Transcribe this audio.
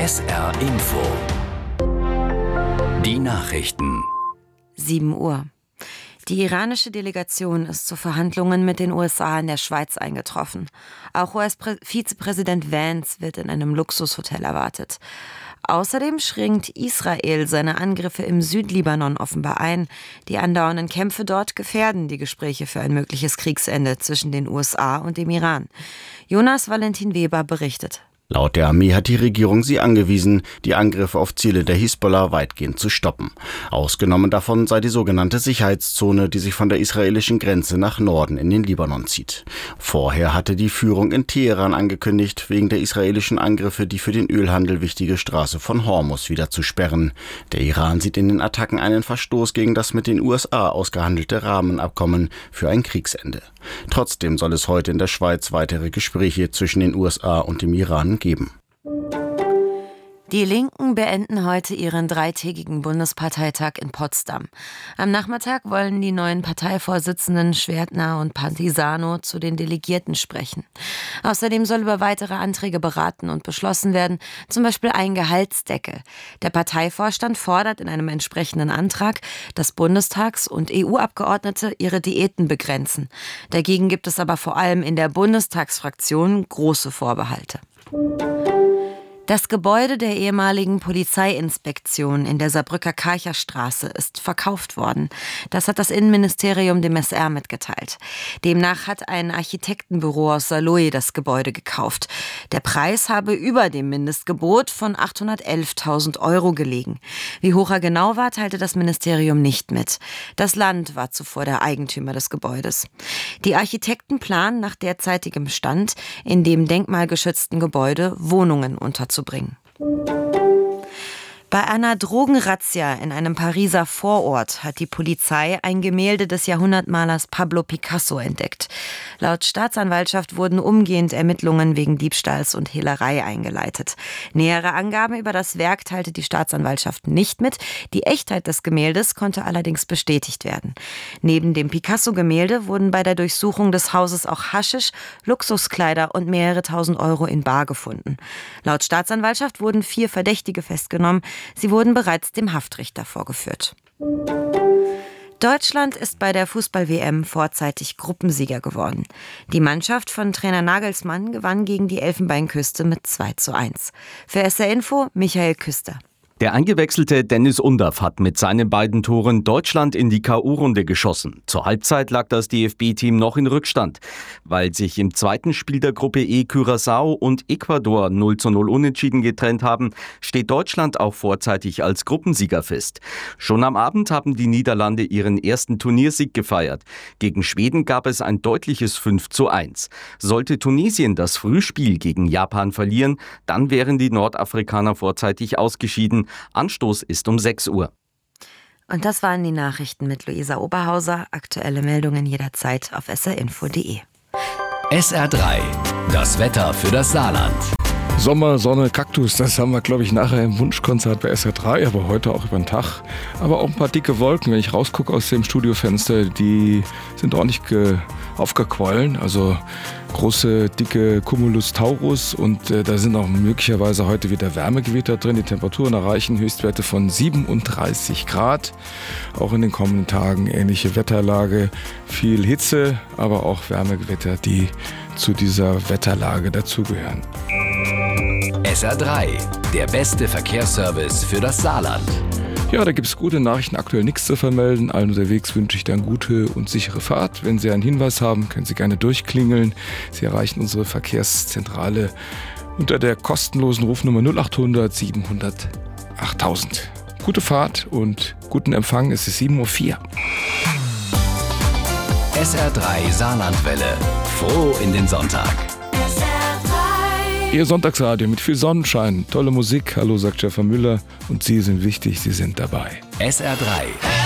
SR Info. Die Nachrichten. 7 Uhr. Die iranische Delegation ist zu Verhandlungen mit den USA in der Schweiz eingetroffen. Auch US-Vizepräsident Vance wird in einem Luxushotel erwartet. Außerdem schränkt Israel seine Angriffe im Südlibanon offenbar ein. Die andauernden Kämpfe dort gefährden die Gespräche für ein mögliches Kriegsende zwischen den USA und dem Iran. Jonas Valentin Weber berichtet. Laut der Armee hat die Regierung sie angewiesen, die Angriffe auf Ziele der Hisbollah weitgehend zu stoppen. Ausgenommen davon sei die sogenannte Sicherheitszone, die sich von der israelischen Grenze nach Norden in den Libanon zieht. Vorher hatte die Führung in Teheran angekündigt, wegen der israelischen Angriffe die für den Ölhandel wichtige Straße von Hormuz wieder zu sperren. Der Iran sieht in den Attacken einen Verstoß gegen das mit den USA ausgehandelte Rahmenabkommen für ein Kriegsende. Trotzdem soll es heute in der Schweiz weitere Gespräche zwischen den USA und dem Iran geben. Die Linken beenden heute ihren 3-tägigen Bundesparteitag in Potsdam. Am Nachmittag wollen die neuen Parteivorsitzenden Schwertner und Pantisano zu den Delegierten sprechen. Außerdem soll über weitere Anträge beraten und beschlossen werden, zum Beispiel ein Gehaltsdeckel. Der Parteivorstand fordert in einem entsprechenden Antrag, dass Bundestags- und EU-Abgeordnete ihre Diäten begrenzen. Dagegen gibt es aber vor allem in der Bundestagsfraktion große Vorbehalte. Das Gebäude der ehemaligen Polizeiinspektion in der Saarbrücker Karcherstraße ist verkauft worden. Das hat das Innenministerium dem SR mitgeteilt. Demnach hat ein Architektenbüro aus Saarlouis das Gebäude gekauft. Der Preis habe über dem Mindestgebot von 811.000 € gelegen. Wie hoch er genau war, teilte das Ministerium nicht mit. Das Land war zuvor der Eigentümer des Gebäudes. Die Architekten planen nach derzeitigem Stand, in dem denkmalgeschützten Gebäude Wohnungen unterzubringen. Bei einer Drogenrazzia in einem Pariser Vorort hat die Polizei ein Gemälde des Jahrhundertmalers Pablo Picasso entdeckt. Laut Staatsanwaltschaft wurden umgehend Ermittlungen wegen Diebstahls und Hehlerei eingeleitet. Nähere Angaben über das Werk teilte die Staatsanwaltschaft nicht mit. Die Echtheit des Gemäldes konnte allerdings bestätigt werden. Neben dem Picasso-Gemälde wurden bei der Durchsuchung des Hauses auch Haschisch, Luxuskleider und mehrere tausend Euro in bar gefunden. Laut Staatsanwaltschaft wurden 4 Verdächtige festgenommen. Sie wurden bereits dem Haftrichter vorgeführt. Deutschland ist bei der Fußball-WM vorzeitig Gruppensieger geworden. Die Mannschaft von Trainer Nagelsmann gewann gegen die Elfenbeinküste mit 2:1. Für SR Info Michael Küster. Der eingewechselte Dennis Undaff hat mit seinen beiden Toren Deutschland in die K.O.-Runde geschossen. Zur Halbzeit lag das DFB-Team noch in Rückstand. Weil sich im zweiten Spiel der Gruppe E Curaçao und Ecuador 0:0 unentschieden getrennt haben, steht Deutschland auch vorzeitig als Gruppensieger fest. Schon am Abend haben die Niederlande ihren ersten Turniersieg gefeiert. Gegen Schweden gab es ein deutliches 5:1. Sollte Tunesien das Frühspiel gegen Japan verlieren, dann wären die Nordafrikaner vorzeitig ausgeschieden. Anstoß ist um 6 Uhr. Und das waren die Nachrichten mit Luisa Oberhauser. Aktuelle Meldungen jederzeit auf srinfo.de. SR3, das Wetter für das Saarland. Sommer, Sonne, Kaktus, das haben wir, glaube ich, nachher im Wunschkonzert bei SR3, aber heute auch über den Tag. Aber auch ein paar dicke Wolken, wenn ich rausgucke aus dem Studiofenster, die sind ordentlich aufgequollen. Also große, dicke Cumulus Taurus und da sind auch möglicherweise heute wieder Wärmegewitter drin. Die Temperaturen erreichen Höchstwerte von 37 Grad. Auch in den kommenden Tagen ähnliche Wetterlage, viel Hitze, aber auch Wärmegewitter, die zu dieser Wetterlage dazugehören. SR3, der beste Verkehrsservice für das Saarland. Ja, da gibt es gute Nachrichten, aktuell nichts zu vermelden. Allen unterwegs wünsche ich dann gute und sichere Fahrt. Wenn Sie einen Hinweis haben, können Sie gerne durchklingeln. Sie erreichen unsere Verkehrszentrale unter der kostenlosen Rufnummer 0800 700 8000. Gute Fahrt und guten Empfang, es ist 7:04 Uhr. SR3 Saarlandwelle. Froh in den Sonntag. Ihr Sonntagsradio mit viel Sonnenschein, tolle Musik. Hallo, sagt Stefan Müller. Und Sie sind wichtig, Sie sind dabei. SR3.